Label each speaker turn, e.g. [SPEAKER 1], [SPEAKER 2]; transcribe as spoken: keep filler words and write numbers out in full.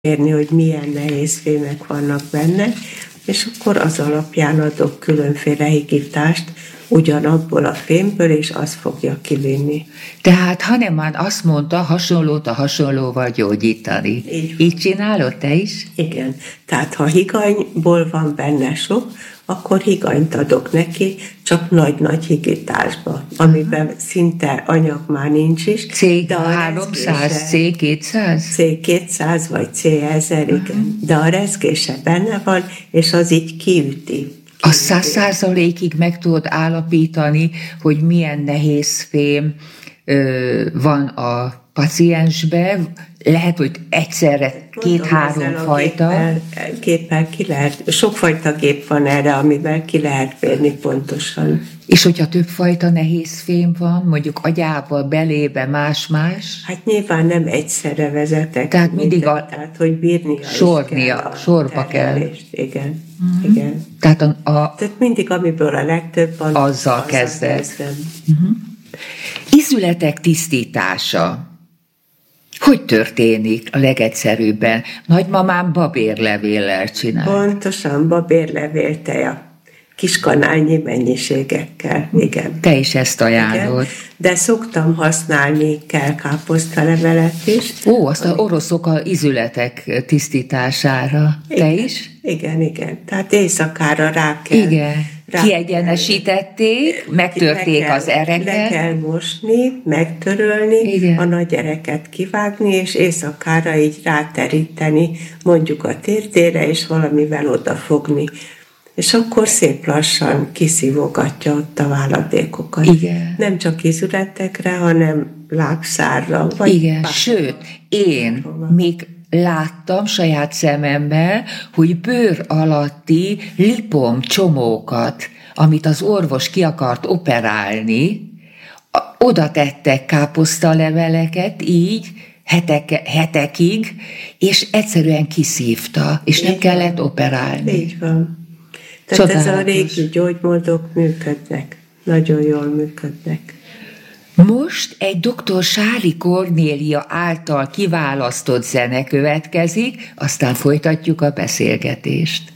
[SPEAKER 1] érni, hogy milyen nehéz fémek vannak benne, és akkor az alapján adok különféle higítást ugyanabból a fémből, és az fogja kivinni.
[SPEAKER 2] Tehát Hahnemann azt mondta, hasonlót a hasonlóval gyógyítani. Így, Így csinálod te is?
[SPEAKER 1] Igen. Tehát ha higanyból van benne sok, akkor higanyt adok neki, csak nagy-nagy higításba, amiben szinte anyag már nincs is.
[SPEAKER 2] C háromszáz, C kétszáz?
[SPEAKER 1] C kétszáz vagy C ezer, igen. Uh-huh. De a rezgése benne van, és az így kiüti.
[SPEAKER 2] A száz százalékig meg tudod állapítani, hogy milyen nehéz fém ö, van a paciensben, lehet, hogy egyszerre két-három fajta. Géppel,
[SPEAKER 1] géppel ki lehet, sokfajta gép van erre, amivel ki lehet mérni pontosan.
[SPEAKER 2] És hogyha több fajta nehéz fém van, mondjuk agyába, belébe, más-más?
[SPEAKER 1] Hát nyilván nem egyszerre vezetek.
[SPEAKER 2] Tehát mindig a...
[SPEAKER 1] Tehát, hogy bírnia
[SPEAKER 2] sornia,
[SPEAKER 1] kell
[SPEAKER 2] sorba kell.
[SPEAKER 1] Igen,
[SPEAKER 2] uh-huh.
[SPEAKER 1] igen.
[SPEAKER 2] Tehát, a, a...
[SPEAKER 1] Tehát mindig, amiből a legtöbb van,
[SPEAKER 2] azzal, azzal kezded. Uh-huh. Izületek tisztítása. Hogy történik a legegyszerűbben? Nagymamám babérlevéllel csinál.
[SPEAKER 1] Pontosan, babérlevél teja. Kiskanálnyi mennyiségekkel, igen.
[SPEAKER 2] Te is ezt ajánlod. Igen,
[SPEAKER 1] de szoktam használni kell káposztalevelet is.
[SPEAKER 2] Ó, azt az oroszok az izületek tisztítására.
[SPEAKER 1] Igen,
[SPEAKER 2] te is?
[SPEAKER 1] Igen, igen. Tehát éjszakára rá kell.
[SPEAKER 2] Igen. Rá kiegyenesítették, kell, megtörték
[SPEAKER 1] kell,
[SPEAKER 2] az ereket.
[SPEAKER 1] Le kell mosni, megtörölni, igen. A nagy ereket kivágni, és éjszakára így ráteríteni, mondjuk a térdére, és valamivel odafogni. És akkor szép lassan kiszívogatja ott a váladékokat.
[SPEAKER 2] Igen.
[SPEAKER 1] Nem csak izületekre, hanem lábszárra. Vagy
[SPEAKER 2] igen, bár... sőt, én még láttam saját szememmel, hogy bőr alatti lipom csomókat, amit az orvos ki akart operálni, oda tettek káposztaleveleket így, hetek, hetekig, és egyszerűen kiszívta, és így nem kellett van. Operálni.
[SPEAKER 1] Így van. Tehát ez a régi gyógymódok működnek. Nagyon jól működnek.
[SPEAKER 2] Most egy doktor Sári Kornélia által kiválasztott zene következik, aztán folytatjuk a beszélgetést.